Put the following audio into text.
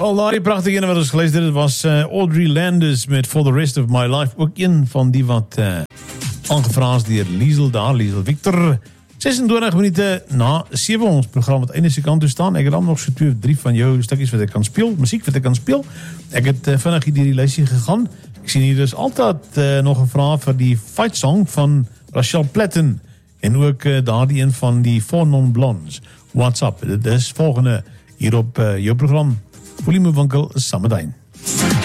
Al daardie prachtige ene wat ons geluister het was Audrey Landis met For the Rest of My Life. Ook een van die wat aangevra is deur Liesel daar, Liesel Victor. 26 minute na 7, ons program wat einde se kant toe staan. Ek het dan nog so 2 of 3 van jou stukkies wat ek kan speel, musiek wat ek kan speel. Ek het vinnig hier die lysie gegaan. Ek sien hier is altyd nog 'n vraag vir die fight song van Rachel Platten en ook daardie een van die Four Non Blondes. What's up? Dit is volgende hier op jou program Volume Winkel Summertime.